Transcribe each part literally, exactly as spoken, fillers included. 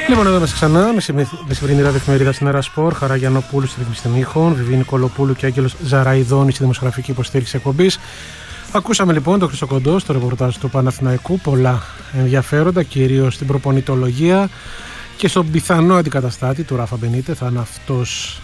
Λοιπόν, εδώ είμαστε ξανά με σημερινή ραδιοφημερίδα στην Έρα Σπορ. Χαρά Γιαννοπούλου στη ρύθμιση των ήχων, Βιβί Νικολοπούλου και Άγγελος Ζαραϊδόνη στη δημοσιογραφική υποστήριξη εκπομπής. Ακούσαμε λοιπόν τον Χρήστο Κοντό στο ρεπορτάζ του Παναθηναϊκού. Πολλά ενδιαφέροντα, κυρίως στην προπονητολογία και στον πιθανό αντικαταστάτη του Ράφα Μπενίτεθ. Αν αυτός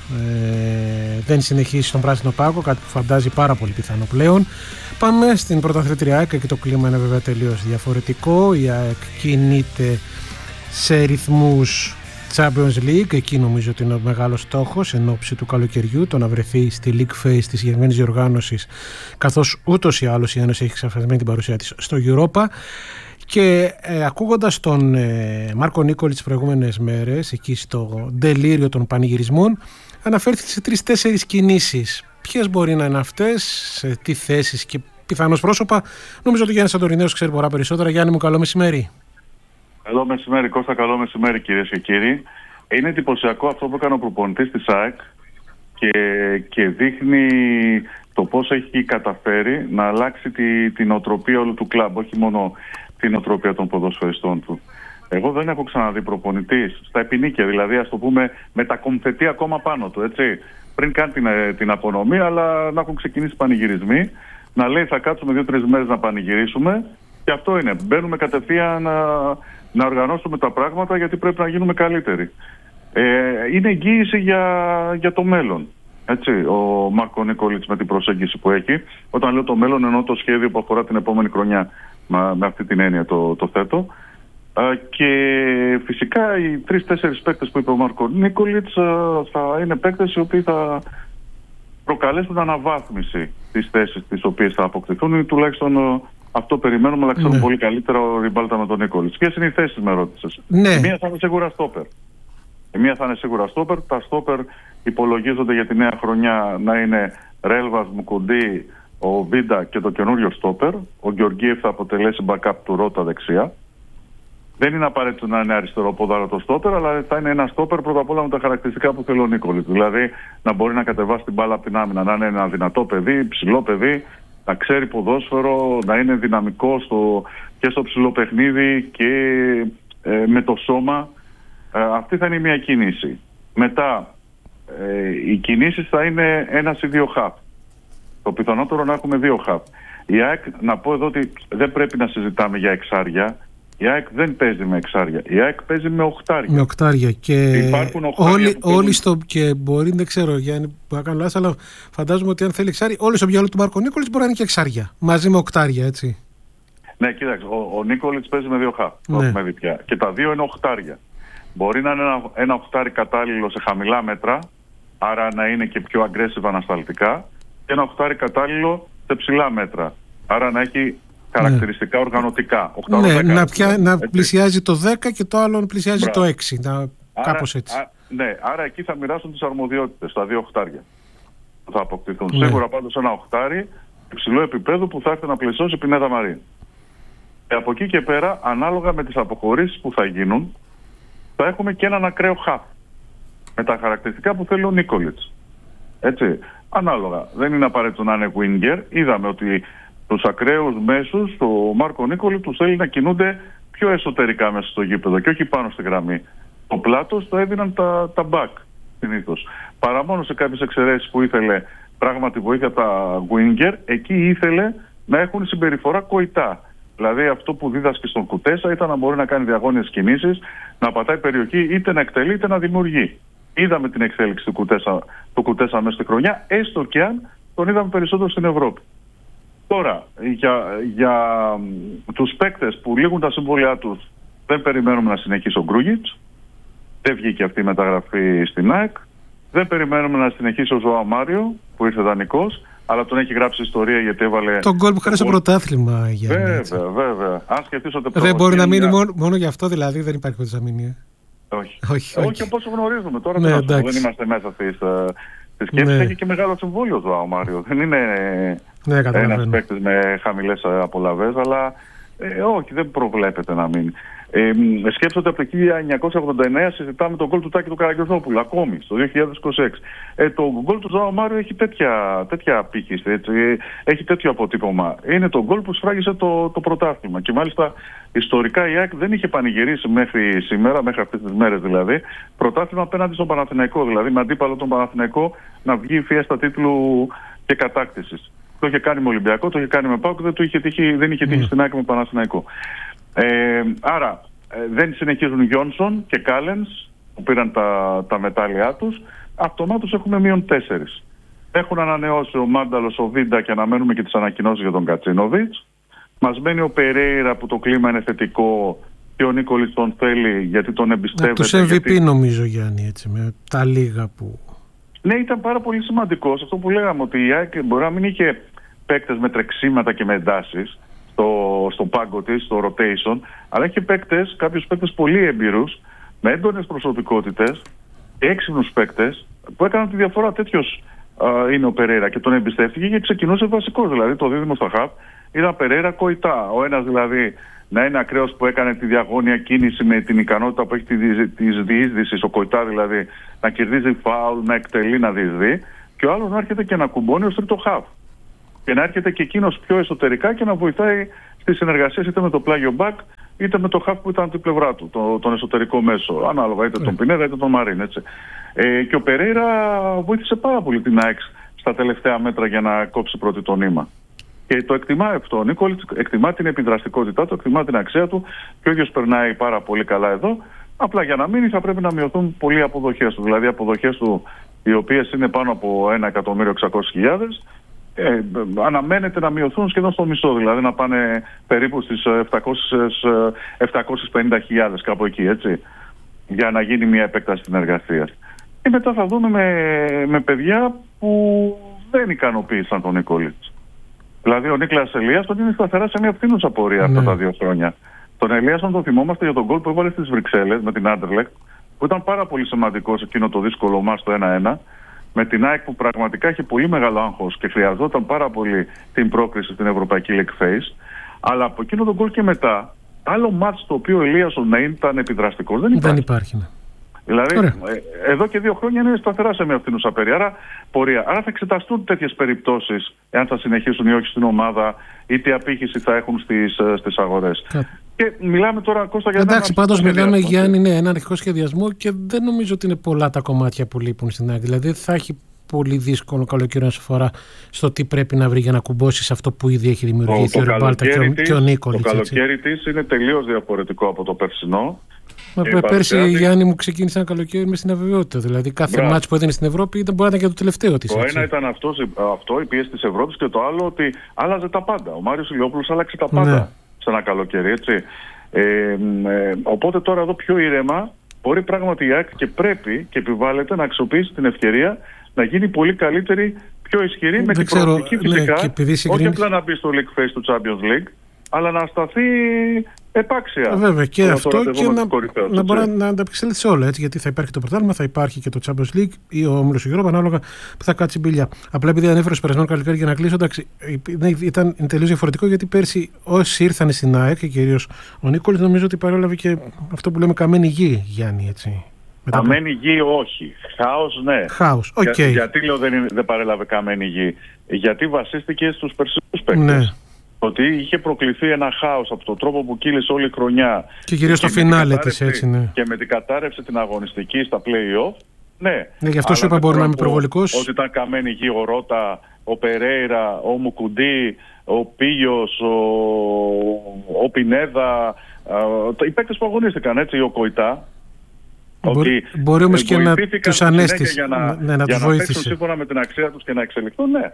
ε, δεν συνεχίσει στον πράσινο πάγκο, κάτι που φαντάζει πάρα πολύ πιθανό πλέον. Πάμε στην πρωταθλήτρια ΑΕΚ και το κλίμα είναι βέβαια τελείως διαφορετικό. Η ΑΕΚ κινείται σε ρυθμούς Champions League. Εκεί νομίζω ότι είναι ο μεγάλος στόχος εν ώψη του καλοκαιριού, το να βρεθεί στη League Phase της συγκεκριμένης διοργάνωσης, καθώς ούτως ή άλλως η Ένωση έχει ξαφνισμένη την παρουσία της στο Europa. Και ε, ακούγοντας τον ε, Μάρκο Νίκολη τις προηγούμενες μέρες, εκεί στο ντελήριο των πανηγυρισμών, αναφέρθηκε σε τρεις-τέσσερις κινήσεις. Ποιες μπορεί να είναι αυτές, σε τι θέσεις και πιθανώς πρόσωπα? Νομίζω ότι ο Γιάννης Σαντορινέος ξέρει πολλά περισσότερα. Γιάννη μου, καλό μεσημέρι. Καλό μεσημέρι, Κώστα, καλό μεσημέρι κυρίες και κύριοι. Είναι εντυπωσιακό αυτό που έκανε ο προπονητής της ΑΕΚ και, και δείχνει το πώς έχει καταφέρει να αλλάξει τη, την οτροπία όλου του κλαμπ, όχι μόνο την οτροπία των ποδοσφαιριστών του. Εγώ δεν έχω ξαναδεί προπονητής στα επινίκια, δηλαδή ας το πούμε με τα κομφετή ακόμα πάνω του, έτσι. Πριν κάνει την, την απονομή, αλλά να έχουν ξεκινήσει πανηγυρισμοί, να λέει θα κάτσουμε δύο-τρεις μέρες να πανηγυρίσουμε. Και αυτό είναι. Μπαίνουμε κατευθείαν να, να οργανώσουμε τα πράγματα, γιατί πρέπει να γίνουμε καλύτεροι. Ε, είναι εγγύηση για, για το μέλλον. Έτσι, ο Μάρκο Νίκολιτς με την προσέγγιση που έχει. Όταν λέω το μέλλον, εννοώ το σχέδιο που αφορά την επόμενη χρονιά. Με, με αυτή την έννοια το, το θέτω. Ε, και φυσικά οι τρεις-τέσσερις παίκτες που είπε ο Μάρκο Νίκολιτς ε, θα είναι παίκτες οι οποίοι θα προκαλέσουν αναβάθμιση στις θέσεις τις οποίες θα αποκτηθούν, ή τουλάχιστον ε, αυτό περιμένουμε, αλλά ξέρουμε ναι. πολύ καλύτερα ο Ριμπάλτα με τον Νίκολιτς. Ποιες είναι οι θέσεις, με ρώτησες? Ναι. Η μία θα είναι σίγουρα στόπερ. Η μία θα είναι σίγουρα στόπερ. Τα στόπερ υπολογίζονται για τη νέα χρονιά να είναι Ρέλβας, Μουκουντή, ο Βίντα και το καινούριο στόπερ. Ο Γεωργίευ θα αποτελέσει backup του Ρώτα δεξιά. Δεν είναι απαραίτητο να είναι αριστεροπόδαρο το στόπερ, αλλά θα είναι ένα στόπερ πρώτα απ' όλα με τα χαρακτηριστικά που θέλει ο Νίκολιτς. Δηλαδή να μπορεί να κατεβάσει την μπάλα από την άμυνα, να είναι ένα δυνατό παιδί, ψηλό παιδί, να ξέρει ποδόσφαιρο, να είναι δυναμικό στο, και στο ψηλό παιχνίδι και ε, με το σώμα. Ε, αυτή θα είναι μια κίνηση. Μετά, ε, οι κινήσεις θα είναι ένας ή δύο χαφ. Το πιθανότερο να έχουμε δύο χαφ. Η ΑΕΚ, να πω εδώ ότι δεν πρέπει να συζητάμε για εξάρια. Η ΑΕΚ δεν παίζει με εξάρια. Η ΑΕΚ παίζει με οχτάρια. Με οχτάρια. Και υπάρχουν οχτάρια όλοι, παίζουν... όλοι στο. Και μπορεί, δεν ξέρω, Γιάννη, που θα κάνω λάθος, αλλά φαντάζομαι ότι αν θέλει εξάρια, όλοι στο μυαλό του Μάρκο Νίκολιτς μπορεί να είναι και εξάρια. Μαζί με οχτάρια, έτσι. Ναι, κοίταξε. Ο, ο Νίκολιτς παίζει με δύο χαφ. Ναι. Με πια. Και τα δύο είναι οχτάρια. Μπορεί να είναι ένα, ένα οχτάρι κατάλληλο σε χαμηλά μέτρα, άρα να είναι και πιο aggressive ανασταλτικά, και ένα οχτάρι κατάλληλο σε ψηλά μέτρα, άρα να έχει χαρακτηριστικά ναι. οργανωτικά. Ναι, να, πια, να πλησιάζει το δέκα και το άλλο να πλησιάζει Μπράβο. το έξι. Να, άρα, κάπως έτσι. Α, ναι, άρα εκεί θα μοιράσουν τις αρμοδιότητες, τα δύο οχτάρια που θα αποκτηθούν. Ναι. Σίγουρα πάντως ένα οχτάρι υψηλό επίπεδο που θα έρθει να πλαισιώσει Πινέδα Μαρίν. Και από εκεί και πέρα, ανάλογα με τις αποχωρήσεις που θα γίνουν, θα έχουμε και έναν ακραίο χαφ με τα χαρακτηριστικά που θέλει ο Νίκολιτς. Έτσι, ανάλογα. Δεν είναι απαραίτητο να είναι winger. Είδαμε ότι τους ακραίους μέσους, ο Μάρκο Νίκολιτς τους θέλει να κινούνται πιο εσωτερικά μέσα στο γήπεδο και όχι πάνω στη γραμμή. Το πλάτος το έδιναν τα, τα back συνήθως. Παρά μόνο σε κάποιες εξαιρέσεις που ήθελε πράγματι βοήθεια από τα winger, εκεί ήθελε να έχουν συμπεριφορά κοητά. Δηλαδή αυτό που δίδασκε στον Κουτέσα ήταν να μπορεί να κάνει διαγώνιες κινήσεις, να πατάει περιοχή, είτε να εκτελεί είτε να δημιουργεί. Είδαμε την εξέλιξη του Κουτέσα, του Κουτέσα μέσα στη χρονιά, έστω και αν τον είδαμε περισσότερο στην Ευρώπη. Τώρα, για, για τους παίκτες που λήγουν τα συμβόλαιά τους, δεν περιμένουμε να συνεχίσει ο Γκρούγιτς. Δεν βγήκε αυτή η μεταγραφή στην ΑΕΚ. Δεν περιμένουμε να συνεχίσει ο Ζωά Μάριο, που ήρθε δανεικός, αλλά τον έχει γράψει ιστορία γιατί έβαλε. Το γκολ που χάρη στο πρωτάθλημα, Γιάννη. Βέβαια, βέβαια. Αν σκεφτείς ότι. Δεν μπορεί να μείνει μόνο, μόνο γι' αυτό, δηλαδή δεν υπάρχει ότι θα μείνει. Όχι. όχι, όχι. όχι από όσο γνωρίζουμε. Τώρα ναι, δεν είμαστε μέσα στις, στις σκέψεις. Ναι. Έχει και μεγάλο συμβόλαιο ο Ζωά Μάριο. Δεν είναι ναι, ένας παίκτης με χαμηλές απολαβές, αλλά ε, όχι, δεν προβλέπεται να μείνει. Ε, σκέψτε ότι από το χίλια εννιακόσια ογδόντα εννέα συζητάμε τον γκολ του Τάκη του Καραγκιόζοπουλου, ακόμη στο δύο χιλιάδες είκοσι έξι. Ε, το γκολ του Ζωάο Μάριο έχει τέτοια, τέτοια απήχηση, έτσι, έχει τέτοιο αποτύπωμα. Είναι το γκολ που σφράγισε το, το πρωτάθλημα. Και μάλιστα ιστορικά η ΑΕΚ δεν είχε πανηγυρίσει μέχρι σήμερα, μέχρι αυτές τις μέρες δηλαδή, πρωτάθλημα απέναντι στον Παναθηναϊκό. Δηλαδή με αντίπαλο τον Παναθηναϊκό να βγει η φιέστα τίτλου και κατάκτησης. Το είχε κάνει με Ολυμπιακό, το είχε κάνει με ΠΑΟΚ, δεν, το είχε τύχει, δεν είχε τύχει mm. στην ΑΕΚ με Παναθηναϊκό. Ε, άρα ε, δεν συνεχίζουν Γιόνσον και Κάλενς που πήραν τα, τα μετάλλια τους. Αυτομάτως έχουμε μείον τέσσερις. Έχουν ανανεώσει ο Μάνταλος, ο Βίντα και αναμένουμε και τις ανακοινώσεις για τον Κατσίνοβιτς. Μας μένει ο Περέιρα που το κλίμα είναι θετικό και ο Νίκολης τον θέλει γιατί τον εμπιστεύεται. Τους εμ βι πι γιατί... νομίζω, Γιάννη, έτσι, με τα λίγα που... Ναι, ήταν πάρα πολύ σημαντικός. Αυτό που λέγαμε ότι η ΑΕΚ μπορεί να μην είχε παίκτες με τρεξίματα και με εντάσεις στο, στο πάγκο της, στο rotation, αλλά είχε παίκτες, κάποιους παίκτες πολύ έμπειρους, με έντονες προσωπικότητες, έξυπνους παίκτες, που έκαναν τη διαφορά. Τέτοιος α, είναι ο Περέιρα και τον εμπιστεύτηκε και ξεκινούσε βασικός. Δηλαδή το δίδυμο στα χαφ ήταν Περέιρα Κοϊτά. Ο ένας δηλαδή να είναι ακραίος που έκανε τη διαγώνια κίνηση με την ικανότητα που έχει της διείσδυσης, ο Κοϊτά δηλαδή, να κερδίζει φάουλ, να εκτελεί, να διεισδύει, και ο άλλος να έρχεται και να κουμπώνει ως τρίτο χαφ. Και να έρχεται και εκείνος πιο εσωτερικά και να βοηθάει στις συνεργασίες είτε με το πλάγιο μπακ είτε με το χαφ που ήταν από την πλευρά του, το, τον εσωτερικό μέσο. Ανάλογα, είτε mm. τον Πινέδα είτε τον Μαρίν. Έτσι. Ε, και ο Περέιρα βοήθησε πάρα πολύ την ΑΕΚ στα τελευταία μέτρα για να κόψει πρώτη το νήμα. Και το εκτιμά αυτό. Ο Νίκολιτς εκτιμά την επιδραστικότητά του, εκτιμά την αξία του και ο ίδιος περνάει πάρα πολύ καλά εδώ. Απλά για να μείνει θα πρέπει να μειωθούν πολύ οι αποδοχές του. Δηλαδή οι αποδοχές του, οι οποίες είναι πάνω από ένα εκατομμύριο εξακόσιες χιλιάδες, ε, αναμένεται να μειωθούν σχεδόν στο μισό. Δηλαδή να πάνε περίπου στις επτακόσιες πενήντα χιλιάδες, κάπου εκεί, έτσι, για να γίνει μια επέκταση συνεργασίας. Και μετά θα δούμε με, με παιδιά που δεν ικανοποίησαν τον Νίκολιτς. Δηλαδή ο Νίκλας Ελίασον είναι σταθερά σε μια φθήνουσα πορεία ναι. αυτά τα δύο χρόνια. Τον Ελίασον τον θυμόμαστε για τον γκολ που έβαλε στις Βρυξέλλες με την Άντερλεκτ, που ήταν πάρα πολύ σημαντικό σε εκείνο το δύσκολο μας το ένα ένα, με την ΑΕΚ που πραγματικά είχε πολύ μεγάλο άγχος και χρειαζόταν πάρα πολύ την πρόκριση στην Ευρωπαϊκή League Phase. Αλλά από εκείνο τον γκολ και μετά, άλλο μάτς το οποίο ο Ελίασον να ήταν επιδραστικός δεν υπάρχει. Δεν υπάρχει, ναι. Δηλαδή, Ωραία. εδώ και δύο χρόνια είναι σταθερά σε μια φθηνούσα πορεία. Άρα θα εξεταστούν τέτοιες περιπτώσεις, εάν θα συνεχίσουν ή όχι στην ομάδα, ή τι απήχηση θα έχουν στις, στις αγορές. Yeah. Και μιλάμε τώρα, Κώστα, για Εντάξει, πάντως μιλάμε, Γιάννη, ναι, ένα αρχικό σχεδιασμό και δεν νομίζω ότι είναι πολλά τα κομμάτια που λείπουν στην ΑΕΚ. Δηλαδή θα έχει πολύ δύσκολο καλοκαίρι όσο αφορά στο τι πρέπει να βρει για να κουμπώσει σε αυτό που ήδη έχει δημιουργήσει ο Ριμπάλτα και, και ο Νίκολιτς. Το καλοκαίρι της είναι τελείως διαφορετικό από το περσινό. Μα πέρσι, παρουσιάζει... Γιάννη, μου ξεκίνησε ένα καλοκαίρι με στην αβεβαιότητα. Δηλαδή, κάθε μάτς που έδινε στην Ευρώπη ήταν, μπορεί να ήταν και το τελευταίο της. Το έτσι. Ένα ήταν αυτός, αυτό, η πίεση της Ευρώπης, και το άλλο ότι άλλαζε τα πάντα. Ο Μάριος Ηλιόπουλος άλλαξε τα πάντα ναι. σε ένα καλοκαίρι. Έτσι. Ε, ε, οπότε τώρα εδώ πιο ήρεμα μπορεί πράγματι η ΑΕΚ και πρέπει και επιβάλλεται να αξιοποιήσει την ευκαιρία να γίνει πολύ καλύτερη, πιο ισχυρή, με την προοπτική φυσικά. Ναι, όχι απλά να μπει στο League Phase του Champions League, αλλά να σταθεί επάξια. Βέβαια και αυτό και να, να μπορεί να ανταπεξέλθει σε όλα. Έτσι, γιατί θα υπάρχει το πρωτάθλημα, θα υπάρχει και το Champions League ή ο Όμιλος Ευρώπη, ανάλογα που θα κάτσει μπιλιά. Απλά επειδή ανέφερε στο περασμένο καλοκαίρι για να κλείσω, εντάξει, ήταν τελείως διαφορετικό γιατί πέρσι όσοι ήρθαν στην ΑΕΚ και κυρίως ο Νίκολης, νομίζω ότι παρέλαβε και αυτό που λέμε καμένη γη, Γιάννη. Έτσι. Καμένη γη όχι. Χάος ναι. Χάος. Okay. Για, γιατί λέω δεν, δεν παρέλαβε καμένη γη? Γιατί βασίστηκε στους περσινούς παίκτες. Ναι. Ότι είχε προκληθεί ένα χάος από τον τρόπο που κύλησε όλη η χρονιά. Και κυρίως στο φινάλε της, έτσι, ναι. Και με την κατάρρευση την αγωνιστική στα play-off. Ναι, ναι, γι' αυτό σου είπα μπορεί να είμαι προβολικός. Ότι ήταν καμένη γη ο Ρώτα, ο Περέιρα, ο Μουκουντή, ο Πίγιος, ο, ο Πινέδα. Οι παίκτες που αγωνίστηκαν, έτσι, ο Κοϊτά. Μπορεί, μπορεί όμως και να τους ανέστησε, για να, ναι, να, για να να παίξουν σύμφωνα με την αξία τους και να εξελιχθούν, ναι.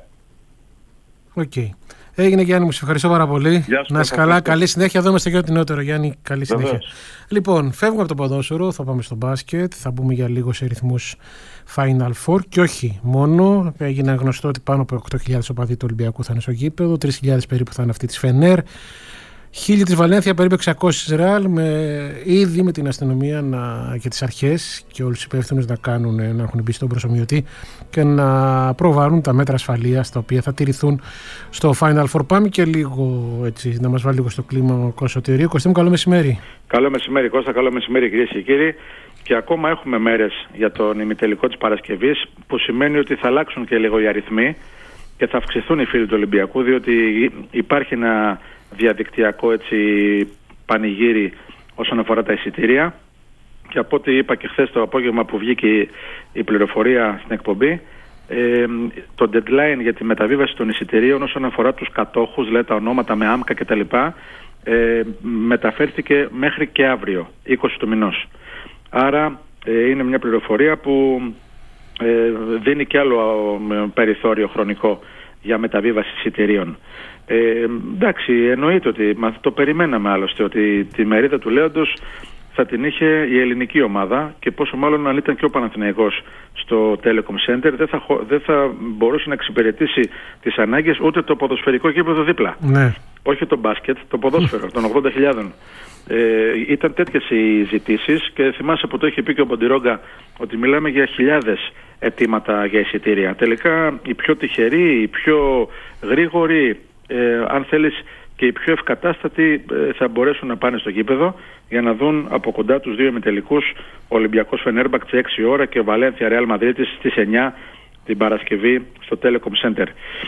Οκ. Okay. Έγινε, Γιάννη, μου σε ευχαριστώ πάρα πολύ. Να είσαι καλά, καλή συνέχεια. Εδώ είμαστε και ό,τι νεότερο, Γιάννη. Καλή συνέχεια. Βεβαίως. Λοιπόν, φεύγουμε από το ποδόσφαιρο, θα πάμε στο μπάσκετ, θα μπούμε για λίγο σε ρυθμούς Final Four και όχι μόνο. Έγινε γνωστό ότι πάνω από οκτώ χιλιάδες οπαδοί του Ολυμπιακού θα είναι στο γήπεδο, τρεις χιλιάδες περίπου θα είναι αυτοί της Φενέρ. Χίλιοι της Βαλένθια, περίπου εξακόσιες Ρεάλ, με, ήδη με την αστυνομία να, και τις αρχές και όλους τους υπεύθυνους να, κάνουν, να έχουν μπει στον προσομοιωτή και να προβάλλουν τα μέτρα ασφαλείας τα οποία θα τηρηθούν στο Final Four. Πάμε και λίγο έτσι, να μας βάλει λίγο στο κλίμα ο Κωνσταντινίου. Κωστή μου, καλό μεσημέρι. Καλό μεσημέρι, Κώστα, καλό μεσημέρι, κυρίες και κύριοι. Και ακόμα έχουμε μέρες για τον ημιτελικό της Παρασκευής, που σημαίνει ότι θα αλλάξουν και λίγο οι αριθμοί και θα αυξηθούν οι φίλοι του Ολυμπιακού, διότι υπάρχει ένα διαδικτυακό έτσι, πανηγύρι όσον αφορά τα εισιτήρια. Και από ό,τι είπα και χθες το απόγευμα που βγήκε η πληροφορία στην εκπομπή, ε, το deadline για τη μεταβίβαση των εισιτηρίων όσον αφορά τους κατόχους, δηλαδή τα ονόματα με άμκα κτλ., ε, μεταφέρθηκε μέχρι και αύριο, είκοσι του μηνός. Άρα ε, είναι μια πληροφορία που ε, δίνει και άλλο ε, περιθώριο χρονικό για μεταβίβαση εισιτηρίων. Ε, εντάξει, εννοείται ότι το περιμέναμε άλλωστε, ότι τη μερίδα του Λέοντος θα την είχε η ελληνική ομάδα, και πόσο μάλλον αν ήταν και ο Παναθηναϊκός στο Telecom Center δεν θα, δεν θα μπορούσε να εξυπηρετήσει τις ανάγκες ούτε το ποδοσφαιρικό γήπεδο δίπλα. Ναι. Όχι το μπάσκετ, το ποδόσφαιρο των ογδόντα χιλιάδες. Ε, ήταν τέτοιες οι ζητήσεις, και θυμάσαι που το είχε πει και ο Μποντιρόγκα ότι μιλάμε για χιλιάδες αιτήματα για εισιτήρια. Τελικά οι πιο τυχεροί, οι πιο γρήγοροι, ε, αν θέλεις και οι πιο ευκατάστατοι, ε, θα μπορέσουν να πάνε στο γήπεδο για να δουν από κοντά τους δύο ημιτελικούς, ο Ολυμπιακός Φενέρμπαχτσε έξι ώρα και ο Βαλένθια Ρεάλ Μαδρίτης στις εννιά την Παρασκευή στο Telecom Center.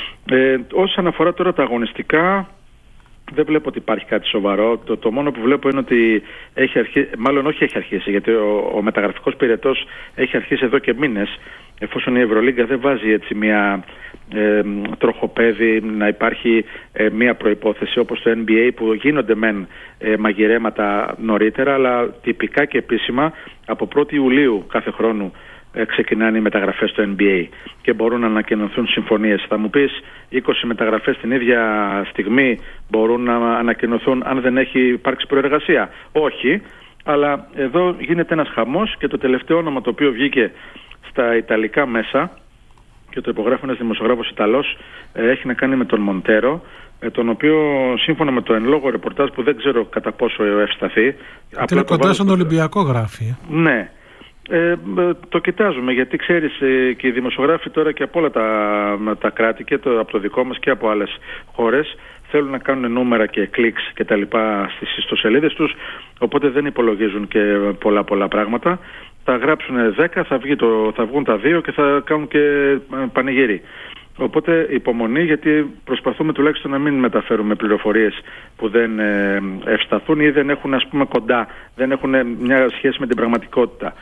Ε, όσον αφορά τώρα τα αγωνιστικά, δεν βλέπω ότι υπάρχει κάτι σοβαρό. Το, το μόνο που βλέπω είναι ότι έχει αρχίσει, μάλλον όχι έχει αρχίσει, γιατί ο, ο μεταγραφικός πυρετός έχει αρχίσει εδώ και μήνες, εφόσον η Ευρωλίγκα δεν βάζει έτσι μια ε, τροχοπέδι, να υπάρχει ε, μια προϋπόθεση όπως το N B A, που γίνονται μεν ε, μαγειρέματα νωρίτερα, αλλά τυπικά και επίσημα από πρώτη Ιουλίου κάθε χρόνου ξεκινάνε οι μεταγραφές στο N B A και μπορούν να ανακοινωθούν συμφωνίες. Θα μου πεις, είκοσι μεταγραφές την ίδια στιγμή μπορούν να ανακοινωθούν αν δεν έχει υπάρξει προεργασία? Όχι, αλλά εδώ γίνεται ένας χαμός, και το τελευταίο όνομα το οποίο βγήκε στα ιταλικά μέσα και το υπογράφει ένας δημοσιογράφος Ιταλός, έχει να κάνει με τον Μοντέρο, τον οποίο σύμφωνα με το εν λόγω ρεπορτάζ, που δεν ξέρω κατά πόσο ευσταθεί, είναι κοντά στον Ολυμπιακό γράφει. Ναι. Ε, το κοιτάζουμε, γιατί ξέρεις ε, και οι δημοσιογράφοι τώρα και από όλα τα, τα κράτη, και το, από το δικό μας και από άλλες χώρες, θέλουν να κάνουν νούμερα και κλικς και τα λοιπά στις ιστοσελίδες τους, οπότε δεν υπολογίζουν και πολλά πολλά πράγματα. Θα γράψουν δέκα, θα, βγει το, θα βγουν τα δύο και θα κάνουν και πανηγύρι. Οπότε υπομονή, γιατί προσπαθούμε τουλάχιστον να μην μεταφέρουμε πληροφορίες που δεν ε, ευσταθούν ή δεν έχουν, ας πούμε, κοντά, δεν έχουν μια σχέση με την πραγματικότητα.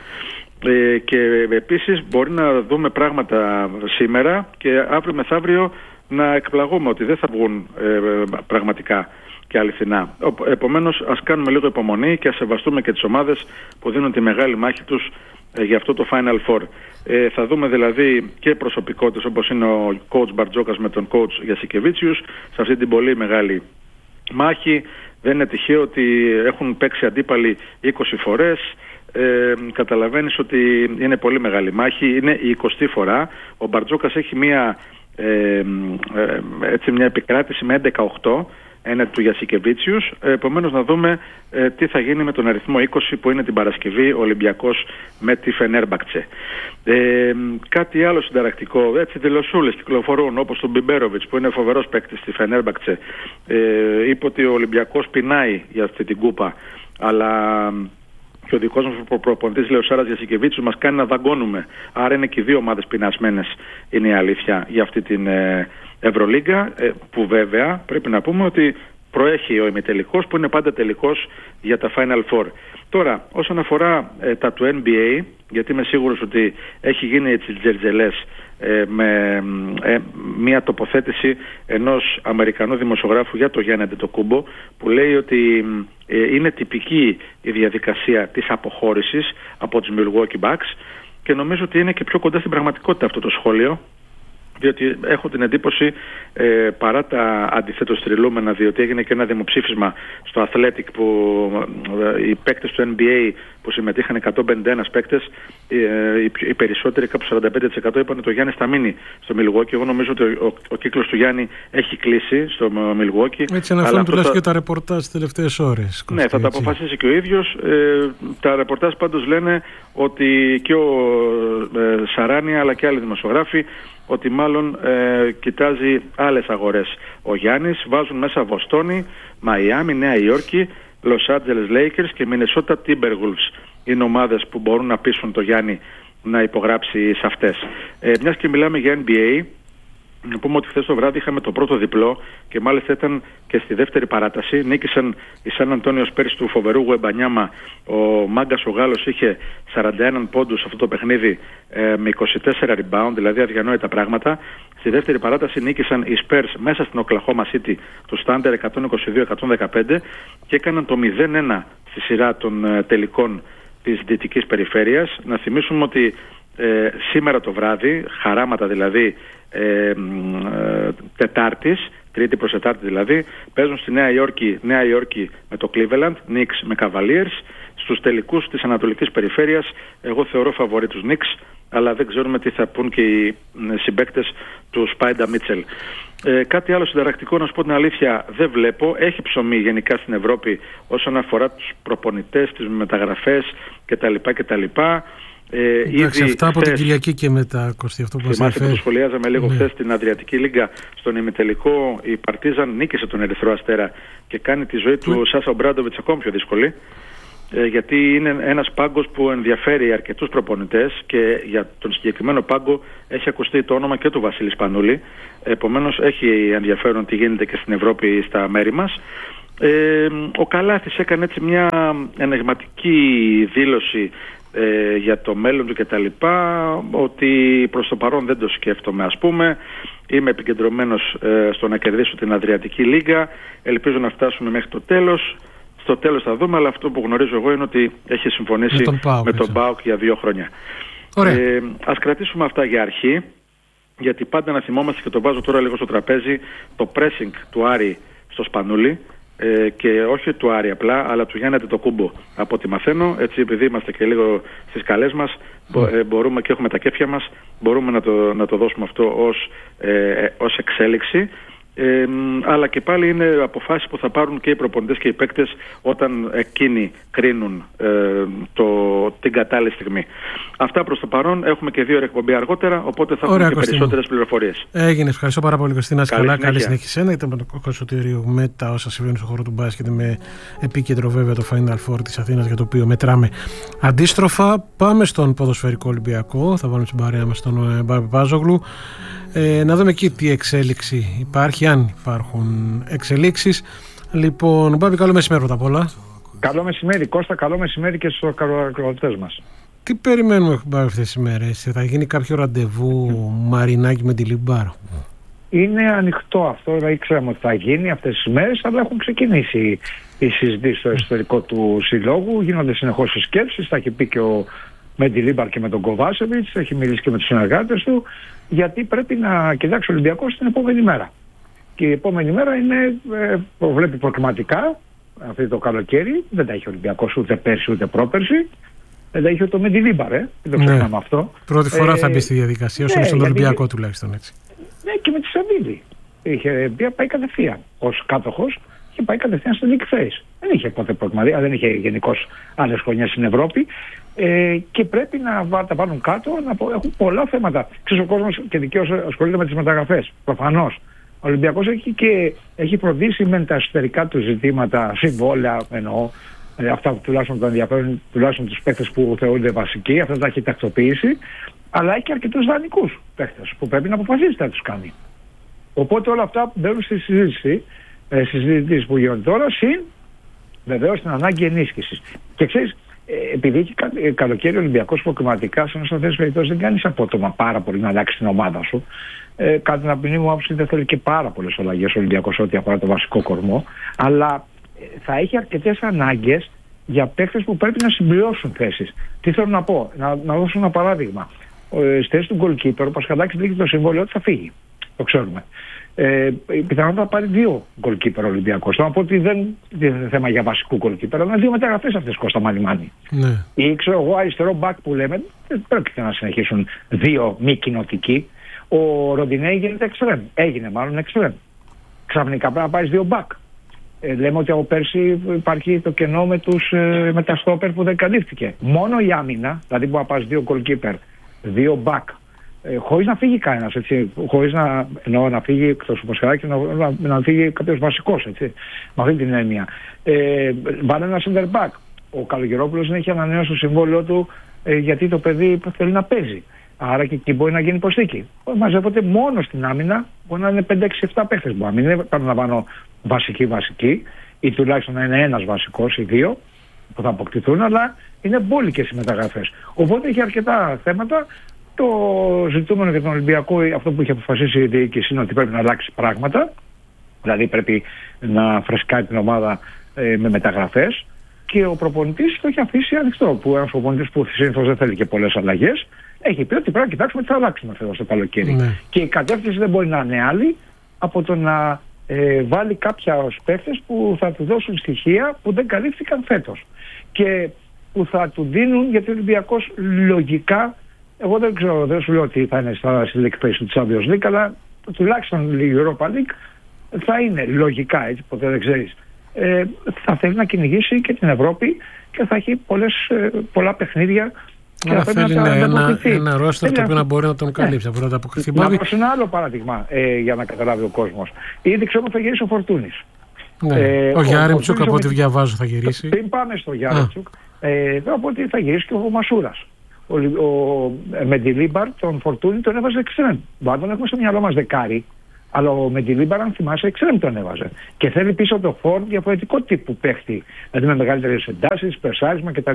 Ε, και επίσης μπορεί να δούμε πράγματα σήμερα και αύριο μεθαύριο να εκπλαγούμε ότι δεν θα βγουν ε, πραγματικά και αληθινά. Επομένως, ας κάνουμε λίγο υπομονή και ας σεβαστούμε και τις ομάδες που δίνουν τη μεγάλη μάχη τους ε, για αυτό το Final Four. Ε, θα δούμε δηλαδή και προσωπικότητες όπως είναι ο coach Μπαρτζόκας με τον coach Γιασικεβίτσιους σε αυτή την πολύ μεγάλη μάχη. Δεν είναι τυχαίο ότι έχουν παίξει αντίπαλοι είκοσι φορές. Ε, καταλαβαίνεις ότι είναι πολύ μεγάλη μάχη. Είναι η εικοστή φορά. Ο Μπαρτζόκας έχει μια, ε, ε, έτσι μια επικράτηση με έντεκα οκτώ έναντι του Γιασικεβίτσιους. Επομένως να δούμε ε, τι θα γίνει με τον αριθμό είκοσι που είναι την Παρασκευή ο Ολυμπιακός με τη Φενέρμπαχτσε. Ε, κάτι άλλο συνταρακτικό, έτσι δηλωσούλες κυκλοφορούν, όπως τον Μπιμπέροβιτς που είναι φοβερός παίκτης στη Φενέρμπαχτσε. Ε, είπε ότι ο Ολυμπιακός πεινάει για αυτή την κούπα, αλλά και ο δικός μας προπονητής Λεωσάρας Γιασικεβίτσιους μας κάνει να δαγκώνουμε. Άρα είναι και οι δύο ομάδες πεινασμένες, είναι η αλήθεια, για αυτή την ε, Ευρωλίγκα, ε, που βέβαια πρέπει να πούμε ότι προέχει ο ημιτελικός, που είναι πάντα τελικός για τα Final Four. Τώρα, όσον αφορά ε, τα του N B A, γιατί είμαι σίγουρος ότι έχει γίνει έτσι τζερτζελές ε, με ε, μια τοποθέτηση ενός Αμερικανού δημοσιογράφου για το Γιάννη Αντετοκούμπο, που λέει ότι ε, είναι τυπική η διαδικασία της αποχώρησης από τους Milwaukee Bucks, και νομίζω ότι είναι και πιο κοντά στην πραγματικότητα αυτό το σχόλιο, διότι έχω την εντύπωση, ε, παρά τα αντιθέτως τριλούμενα, διότι έγινε και ένα δημοψήφισμα στο Athletic που ε, οι παίκτες του N B A που συμμετείχαν εκατόν πενήντα ένα παίκτες, ε, οι, οι περισσότεροι, κάπου σαράντα πέντε τοις εκατό, είπαν ότι ο Γιάννης θα μείνει στο Milwaukee. Εγώ νομίζω ότι ο, ο, ο κύκλος του Γιάννη έχει κλείσει στο Milwaukee. Έτσι αναφέρουν τουλάχιστον και τα ρεπορτάζ τις τελευταίες ώρες. Ναι, θα τα αποφασίσει και ο ίδιος. Ε, τα ρεπορτάζ πάντως λένε ότι και ο ε, Σαράνια αλλά και άλλοι δημοσιογράφοι ότι μάλλον ε, κοιτάζει άλλες αγορές ο Γιάννης. Βάζουν μέσα Βοστόνη, Μαϊάμι, Νέα Υόρκη, Los Angeles Lakers και Minnesota Timberwolves. Είναι ομάδες που μπορούν να πείσουν το Γιάννη να υπογράψει σε αυτές. Ε, μιας και μιλάμε για N B A, να πούμε ότι χθες το βράδυ είχαμε το πρώτο διπλό και μάλιστα ήταν και στη δεύτερη παράταση. Νίκησαν οι Σαν Αντώνιο Σπέρς του φοβερού Γουεμπανιάμα. Ο Μάγκας ο Γάλλος είχε σαράντα ένα πόντους σε αυτό το παιχνίδι ε, με είκοσι τέσσερα rebound, δηλαδή αδιανόητα πράγματα. Στη δεύτερη παράταση νίκησαν οι Σπέρς μέσα στην Οκλαχώμα City του Στάντερ εκατόν είκοσι δύο εκατόν δεκαπέντε και έκαναν το μηδέν ένα στη σειρά των ε, τελικών της Δυτικής Περιφέρειας. Να θυμίσουμε ότι ε, σήμερα το βράδυ, χαράματα δηλαδή, Ε, ε, Τετάρτης, Τρίτη προς Τετάρτη δηλαδή, παίζουν στη Νέα Υόρκη, Νέα Υόρκη με το Cleveland, Knicks με Cavaliers. Στους τελικούς της Ανατολικής Περιφέρειας εγώ θεωρώ φαβορί τους Knicks, αλλά δεν ξέρουμε τι θα πούν και οι συμπαίκτες του Σπάιντα Μίτσελ. Ε, κάτι άλλο συνταρακτικό, να σου πω την αλήθεια, δεν βλέπω. Έχει ψωμί γενικά στην Ευρώπη όσον αφορά τους προπονητές, τις μεταγραφές κτλ. κτλ. Ε, Εντάξει, αυτά από την Κυριακή και μετά, Κωστή, αυτό που μας θυμάστε έφερε. που σχολιάζαμε λίγο ναι. χθες στην Αδριατική Λίγκα, στον ημιτελικό η Παρτίζαν νίκησε τον Ερυθρό Αστέρα και κάνει τη ζωή του Σάσα Ομπράντοβιτς ακόμη πιο δύσκολη, ε, γιατί είναι ένας πάγκος που ενδιαφέρει αρκετούς προπονητές και για τον συγκεκριμένο πάγκο έχει ακουστεί το όνομα και του Βασίλη Σπανούλη. Επομένως έχει ενδιαφέρον τι γίνεται και στην Ευρώπη στα μέρη μας. Ε, ο Καλάθης έκανε έτσι μια ενεγματική δήλωση Ε, για το μέλλον του και τα λοιπά, ότι προς το παρόν δεν το σκέφτομαι, ας πούμε. Είμαι επικεντρωμένος ε, στο να κερδίσω την Αδριατική Λίγκα, ελπίζω να φτάσουμε μέχρι το τέλος. Στο τέλος θα δούμε, αλλά αυτό που γνωρίζω εγώ είναι ότι έχει συμφωνήσει με τον ΠΑΟΚ, με τον ΠΑΟΚ για δύο χρόνια. Ε, ας κρατήσουμε αυτά για αρχή, γιατί πάντα να θυμόμαστε, και το βάζω τώρα λίγο στο τραπέζι, το pressing του Άρη στο Σπανούλη, Ε, και όχι του Άρη απλά, αλλά του Γιάννη Αντετοκούμπο, από ό,τι μαθαίνω. Έτσι, επειδή είμαστε και λίγο στις καλές μας, μπο, ε, μπορούμε και έχουμε τα κέφια μας, μπορούμε να το, να το δώσουμε αυτό ως, ε, ως εξέλιξη. Ε, αλλά και πάλι είναι αποφάσεις που θα πάρουν και οι προπονητές και οι παίκτες όταν εκείνοι κρίνουν ε, το, την κατάλληλη στιγμή. Αυτά προς το παρόν. Έχουμε και δύο εκπομπή αργότερα, οπότε θα έχουμε και περισσότερες πληροφορίες. Έγινε. Ευχαριστώ πάρα πολύ, Κωστίνα. Καλή, καλά, καλή συνέχεια σένα. Ήταν με το Κωνσταντινίου με τα όσα συμβαίνουν στον χώρο του μπάσκετ, με επίκεντρο βέβαια το Final Four της Αθήνας, για το οποίο μετράμε αντίστροφα. Πάμε στον ποδοσφαιρικό Ολυμπιακό. Θα βάλουμε στην παρέα μας τον Μπάμπη Πάζογλου. Ε, να δούμε εκεί τι εξέλιξη υπάρχει, αν υπάρχουν εξελίξεις. Λοιπόν, Μπάμπη, καλό μεσημέρι πρώτα απ' όλα. Καλό μεσημέρι, Κώστα, καλό μεσημέρι και στους ακροατές μας. Τι περιμένουμε, Μπάμπη, αυτές τις ημέρες? Θα γίνει κάποιο ραντεβού mm. Μαρινάκη με τη Λιμπάρ? Είναι ανοιχτό αυτό, δηλαδή ξέρουμε ότι θα γίνει αυτές τις ημέρες, αλλά έχουν ξεκινήσει οι συζητήσεις στο εσωτερικό του συλλόγου, γίνονται συνεχώς οι σκέψεις, θα έχει πει και ο Μεντιλίμπαρ και με τον Κοβάσεβιτς, έχει μιλήσει και με τους συνεργάτες του, γιατί πρέπει να κοιτάξει ο Ολυμπιακός την επόμενη μέρα. Και η επόμενη μέρα είναι, ε, προβλέπει προκριματικά, αυτή το καλοκαίρι, δεν τα έχει ο Ολυμπιακός ούτε πέρσι ούτε πρόπερσι, δεν τα είχε το Μεντιλίμπαρ, ε, δεν το ξέρουμε ναι. αυτό. Πρώτη φορά ε, θα μπει στη διαδικασία, όσο ναι, στον γιατί, Ολυμπιακό τουλάχιστον έτσι. Ναι, και με τη Σαββίδη. Είχε πάει κατευθείαν ως κάτοχος και πάει κατευθείαν στο Nick Face. Δεν είχε ποτέ προκριματικά, δεν είχε γενικώς άλλες χρονιές στην Ευρώπη. Ε, και πρέπει να τα βάλουν κάτω, να πω, έχουν πολλά θέματα. Ξέρεις, ο κόσμος και δικαίως ασχολείται με τις μεταγραφές. Προφανώς. Ο Ολυμπιακός έχει, και, έχει προδίσει με τα εσωτερικά του ζητήματα, συμβόλαια εννοώ, ε, αυτά που τουλάχιστον τον ενδιαφέρουν, τουλάχιστον τους παίκτες που θεωρούνται βασικοί, αυτά τα έχει τακτοποιήσει, αλλά έχει και αρκετούς δανεικούς παίκτες που πρέπει να αποφασίσει τι θα τους κάνει. Οπότε όλα αυτά μπαίνουν στη συζήτηση, ε, στις συζητήσεις που γίνονται τώρα, συν βεβαίως την ανάγκη ενίσχυσης. Και ξέρεις, επειδή έχει καλοκαίρι ο Ολυμπιακός προκριματικά, σε αυτές τις περιπτώσεις δεν κάνεις απότομα πάρα πολύ να αλλάξει την ομάδα σου. Ε, κατά την απεινή μου άποψη δεν θέλει και πάρα πολλές αλλαγές ο Ολυμπιακός ό,τι αφορά το βασικό κορμό. Αλλά θα έχει αρκετές ανάγκες για παίκτες που πρέπει να συμπληρώσουν θέσεις. Τι θέλω να πω, να, να δώσω ένα παράδειγμα. στη θέση του goalkeeper, ο Πασχαλάκης δείχνει το συμβόλαιο ότι θα φύγει. Το ξέρουμε. Ε, πιθανότατα θα πάρει δύο goalkeeper Ολυμπιακός. Θέλω να πω ότι δεν είναι θέμα για βασικού goalkeeper, αλλά είναι δύο μεταγραφές αυτές, Κώστα Μαλιμάνη. Ναι. Ή ξέρω εγώ, αριστερό back που λέμε, δεν πρόκειται να συνεχίσουν δύο μη κοινοτικοί. Ο Ροντινέη γίνεται εξτρέμ. Έγινε μάλλον εξτρέμ. Ξαφνικά πρέπει να πάρει δύο back. Ε, λέμε ότι από πέρσι υπάρχει το κενό με, τους, ε, με τα στόπερ που δεν καλύφθηκε. Μόνο η άμυνα, δηλαδή που να πάρει δύο goalkeeper, δύο back, ε, χωρίς να φύγει κανένας, έτσι, χωρίς να, εννοώ, να φύγει εκτός του Πασχαλάκη, να, να, να φύγει κάποιος βασικός, έτσι, με αυτή την έννοια. Ε, βάλε ένα center back. Ο Καλογερόπουλος δεν έχει ανανέωσει το συμβόλαιο του ε, γιατί το παιδί θέλει να παίζει. Άρα και εκεί μπορεί να γίνει προσθήκη. Μαζεύονται μόνο στην άμυνα, μπορεί να είναι πέντε έξι επτά παίχτες. Μπορεί να μην είναι, παραλαμβάνω, βασική-βασική, ή τουλάχιστον να είναι ένας βασικός ή δύο που θα αποκτηθούν, αλλά είναι μπόλικες οι μεταγραφές. Οπότε έχει αρκετά θέματα. Το ζητούμενο για τον Ολυμπιακό, αυτό που είχε αποφασίσει η διοίκηση, είναι ότι πρέπει να αλλάξει πράγματα. Δηλαδή πρέπει να φρεσκάρει την ομάδα ε, με μεταγραφές. Και ο προπονητής το έχει αφήσει ανοιχτό. Που ένας προπονητής που συνήθως δεν θέλει και πολλές αλλαγές, έχει πει ότι πρέπει να κοιτάξουμε τι θα αλλάξουμε φέτος το καλοκαίρι. Ναι. Και η κατεύθυνση δεν μπορεί να είναι άλλη από το να ε, βάλει κάποια παίχτες που θα του δώσουν στοιχεία που δεν καλύφθηκαν φέτος. Και που θα του δίνουν, γιατί ο Ολυμπιακός λογικά, εγώ δεν ξέρω, δεν σου λέω ότι θα είναι στα League Phase του Champions League, αλλά τουλάχιστον η Europa League θα είναι λογικά, έτσι, ποτέ δεν ξέρεις. Ε, θα θέλει να κυνηγήσει και την Ευρώπη και θα έχει πολλές, πολλά παιχνίδια. Άρα θέλει να ένα, ένα ρόστερ το οποίο να μπορεί να τον καλύψει. Ναι. Να, να, να δώσω ένα άλλο παράδειγμα ε, για να καταλάβει ο κόσμος. Ήδη ξέρουμε ότι θα γυρίσει ο Φορτούνης. Ναι. Ε, ο Γιάρεμτσουκ, από ό,τι διαβάζω, θα γυρίσει. Πριν πάμε στο Γιάρεμτσουκ, ε, από ό,τι θα γυρίσει και ο Μασούρας. Ο, ο, ο Μεντιλίμπαρ, τον Φορτούνη, τον έβαζε εξτρέμ. Μπορεί να τον έχουμε στο μυαλό μας δεκάρι. Αλλά ο Μεντιλίμπαρ, αν θυμάσαι, εξτρέμ τον έβαζε. Και θέλει πίσω το φόρ διαφορετικό τύπου παίχτη. Δηλαδή με μεγαλύτερες εντάσεις, περσάρισμα κτλ.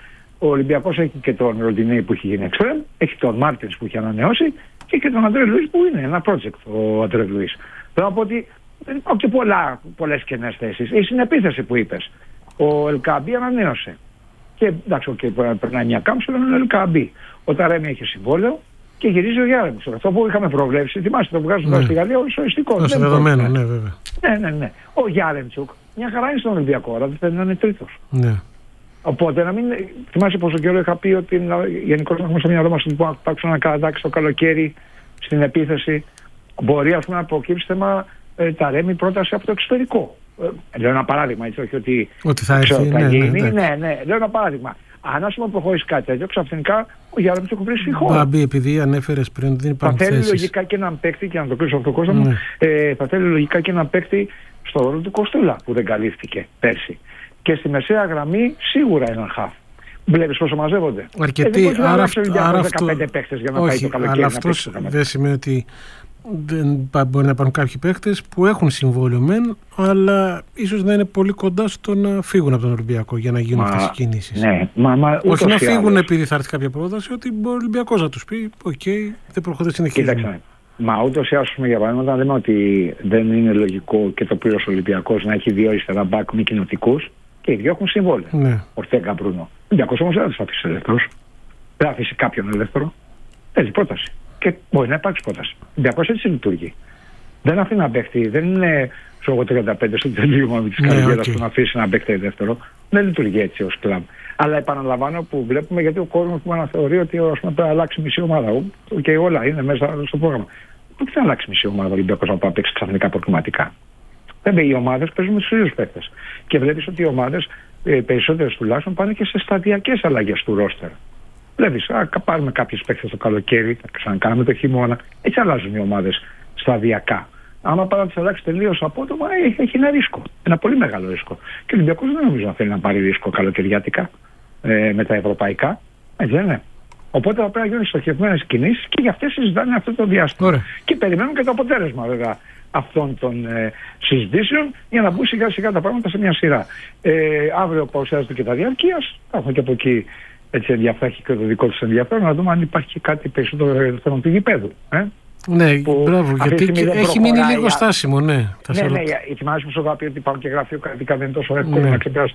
Ο Ολυμπιακός έχει και τον Ροντινέη που έχει γίνει εξτρέμ, έχει τον Μάρτινς που έχει ανανεώσει και, και τον Αντρέ Λουίς που είναι ένα project ο Αντρέ Λουίς. Θέλω να πω ότι δεν υπάρχουν και πολλά, πολλές κενές θέσεις. Η συνεπίθεση που είπες. Ο Ελκαμπή ανανέωσε. Και εντάξει, okay, περνάει μια κάμψη, αλλά είναι ο Ελκαμπή. Ο Ταρέμι έχει συμβόλαιο. Και γυρίζει ο Γιάρεμτσουκ. Αυτό που είχαμε προβλέψει, θυμάστε το βγάζουν ναι. στη Γαλλία, όλο οριστικό. Όσο δεδομένο, ναι, βέβαια. Ναι, ναι, ναι. Ο Γιάρεμτσουκ μια χαρά είναι στον Ολυμπιακό, αλλά δεν θέλει να είναι τρίτος. Ναι. Οπότε να μην. Θυμάσαι πόσο καιρό είχα πει ότι γενικώς να έχουμε στο μυαλό μας ότι μπορούμε να υπάρξουν ένα κατατάξει το καλοκαίρι στην επίθεση. Μπορεί ας πούμε να προκύψει θέμα ε, τα ρέμι πρόταση από το εξωτερικό. Ε, λέω ένα παράδειγμα, έτσι, όχι ότι. Ότι θα έρθει. Ναι, ναι, γίνει. Ναι, ναι, ναι, λέω ένα παράδειγμα. Αν ας πούμε προχωρήσει κάτι τέτοιο, ξαφνικά ο Γιάρεμτσουκ βρίσκει χώρο. Μπαμπή, επειδή ανέφερες πριν, δεν υπάρχουν θέσεις. Θα θέλει λογικά και έναν παίκτη, και να το κλείσω αυτό το κόσμο, ναι. ε, θα θέλει λογικά και έναν παίκτη στο ρόλο του Κοστούλα που δεν καλύφθηκε πέρσι. Και στη μεσαία γραμμή σίγουρα έναν χαφ. Βλέπεις πόσο μαζεύονται. Αρκετοί. Ε, άρα αυτό. δεκαπέντε παίκτες για να όχι, πάει το καλοκαίρι. Αλλά αυτό δεν σημαίνει ότι δεν μπορεί να υπάρχουν κάποιοι παίκτες που έχουν συμβόλαιο μεν, αλλά ίσως να είναι πολύ κοντά στο να φύγουν από τον Ολυμπιακό για να γίνουν αυτές οι κινήσεις. Ναι, μα, μα, όχι να φύγουν άλλος. Επειδή θα έρθει κάποια πρόταση, ότι μπορεί ο Ολυμπιακός να τους πει: Οκ, okay, δεν προχωρεί, συνεχίζουμε. Κοίταξε. Μα ούτως ή άλλως, για παράδειγμα, λέμε ότι δεν είναι λογικό και το πλήρως Ολυμπιακός να έχει δύο αριστερά μπακ μη κοινοτικούς και οι δύο έχουν συμβόλαιο. Ναι. Ορτέγκα Μπρούνο. Ο Ολυμπιακός όμως δεν θα τους αφήσει ελεύθερος. Δεν θα αφήσει κάποιον ελεύθερο. Έχει πρόταση. Και μπορεί να υπάρξει πρόταση. Ο Ολυμπιακός έτσι λειτουργεί. Δεν αφήνει να παίχτη, δεν είναι στο τριάντα πέντε στο τελείωμα της ναι, καριέρας okay. που να αφήσει να παίχτη δεύτερο. Δεν λειτουργεί έτσι ως κλαμπ. Αλλά επαναλαμβάνω που βλέπουμε, γιατί ο κόσμος που αναθεωρεί ότι ας πούμε, πρέπει να αλλάξει μισή ομάδα. Και όλα είναι μέσα στο πρόγραμμα. Πού θα αλλάξει μισή ομάδα ο Ολυμπιακός να πάει παίξει ξαφνικά προκληματικά. Βέβαια οι ομάδες παίζουν με τους ίδιους παίκτες. Και βλέπεις ότι οι ομάδες ε, περισσότερες τουλάχιστον πάνε και σε σταδιακές αλλαγές του ρόστερ. Βλέπεις, α, πάρουμε κάποιες παίκτες το καλοκαίρι, θα ξανακάνουμε το χειμώνα. Έτσι αλλάζουν οι ομάδες σταδιακά. Άμα πάρα να τις αλλάξει τελείως απότομα, έχει, έχει ένα ρίσκο. Ένα πολύ μεγάλο ρίσκο. Και ο Ολυμπιακός δεν νομίζω να θέλει να πάρει ρίσκο καλοκαιριάτικα ε, με τα ευρωπαϊκά. Έτσι δεν είναι. Οπότε θα πρέπει να γίνουν στοχευμένες κινήσεις και για αυτές συζητάνε αυτό το διάστημα. Ωραία. Και περιμένουν και το αποτέλεσμα βέβαια αυτών των ε, συζητήσεων για να μπουν σιγά σιγά τα πράγματα σε μια σειρά. Ε, αύριο παρουσιάζεται και τα διαρκείας. Θα έχουμε και από εκεί έτσι ενδιαφέρον και το δικό τους ενδιαφέρον να δούμε αν υπάρχει κάτι περισσότερο θέμα του γηπέδου. Ε? Ναι, μπράβο, γιατί έχει μείνει λίγο στάσιμο, ναι. Ναι, ναι, θυμάσαι που σου είχα πει ότι υπάρχουν και γραφειοκρατικά, δεν είναι τόσο εύκολο ναι. να ξεπεράσει